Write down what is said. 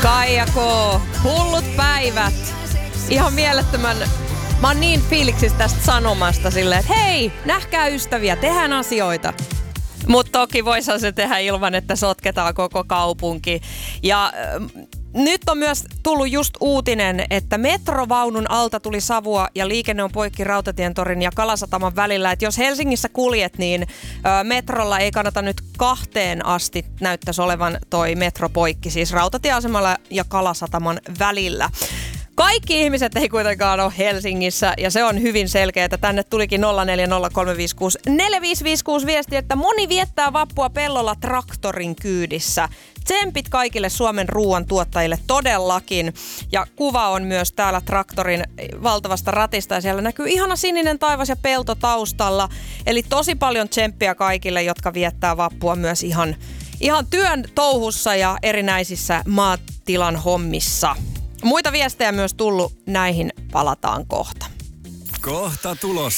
Kaija K. Hullut päivät. Ihan mielettömän. Mä oon niin fiiliksissä tästä sanomasta silleen, että hei, nähkää ystäviä, tehdään asioita. Mutta toki voisihan se tehdä ilman, että sotketaan koko kaupunki. Ja nyt on myös tullut just uutinen, että metrovaunun alta tuli savua ja liikenne on poikki Rautatientorin ja Kalasataman välillä. Et jos Helsingissä kuljet, niin metrolla ei kannata nyt 2 asti näyttäisi olevan toi metro poikki, siis Rautatieasemalla ja Kalasataman välillä. Kaikki ihmiset ei kuitenkaan ole Helsingissä ja se on hyvin selkeää. Tänne tulikin 0403564556 viesti, että moni viettää vappua pellolla traktorin kyydissä. Tsempit kaikille Suomen ruoantuottajille todellakin. Ja kuva on myös täällä traktorin valtavasta ratista ja siellä näkyy ihana sininen taivas ja pelto taustalla. Eli tosi paljon tsemppiä kaikille, jotka viettää vappua myös ihan työn touhussa ja erinäisissä maatilan hommissa. Muita viestejä myös tullut, näihin palataan kohta. Kohta tulossa.